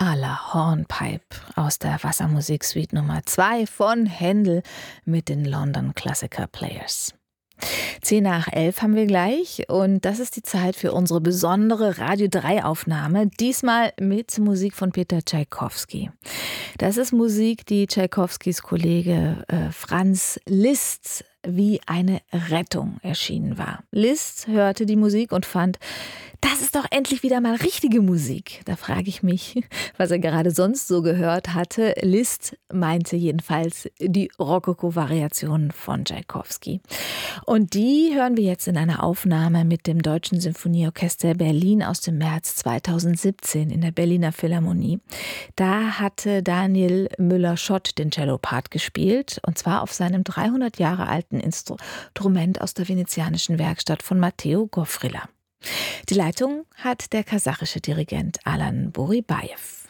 à la Hornpipe aus der Wassermusiksuite Nummer 2 von Händel mit den London Classical Players. 10 nach 11 haben wir gleich und das ist die Zeit für unsere besondere Radio 3 Aufnahme, diesmal mit Musik von Peter Tschaikowski. Das ist Musik, die Tschaikowskis Kollege Franz Liszt wie eine Rettung erschienen war. Liszt hörte die Musik und fand, das ist doch endlich wieder mal richtige Musik. Da frage ich mich, was er gerade sonst so gehört hatte. Liszt meinte jedenfalls die Rokoko-Variationen von Tschaikowski. Und die hören wir jetzt in einer Aufnahme mit dem Deutschen Sinfonieorchester Berlin aus dem März 2017 in der Berliner Philharmonie. Da hatte Daniel Müller-Schott den Cellopart gespielt, und zwar auf seinem 300 Jahre alten Instrument aus der venezianischen Werkstatt von Matteo Gofrilla. Die Leitung hat der kasachische Dirigent Alan Boribajew.